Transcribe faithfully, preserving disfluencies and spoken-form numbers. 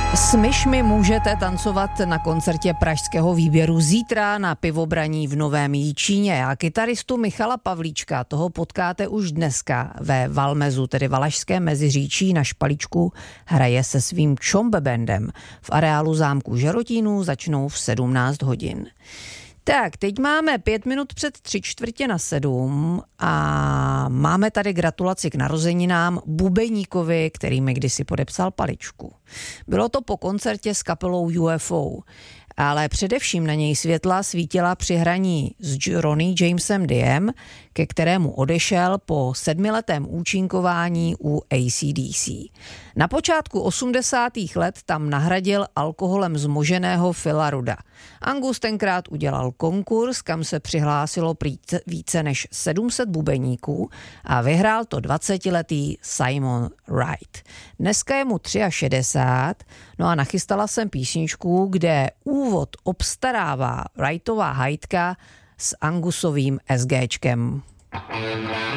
S myšmi můžete tancovat na koncertě pražského výběru zítra na Pivobraní v Novém Jičíně. A kytaristu Michala Pavlíčka, toho potkáte už dneska ve Valmezu, tedy Valašské Meziříčí na Špalíčku, hraje se svým Čombe bandem. V areálu zámku Žerotínů začnou v sedmnáct hodin. Tak, teď máme pět minut před tři čtvrtě na sedm a máme tady gratulaci k narozeninám bubeníkovi, který mi kdysi podepsal paličku. Bylo to po koncertě s kapelou U F O, ale především na něj světla svítila při hraní s Ronnie Jamesem Diem, ke kterému odešel po sedmiletém účinkování u A C D C. Na počátku osmdesátých let tam nahradil alkoholem zmoženého Phila Rudda. Angus tenkrát udělal konkurs, kam se přihlásilo více než sedm set bubeníků a vyhrál to dvacetiletý Simon Wright. Dneska je mu šedesát tři, no a nachystala jsem písničku, kde úvod obstarává Wrightová hajtka s Angusovým SGčkem.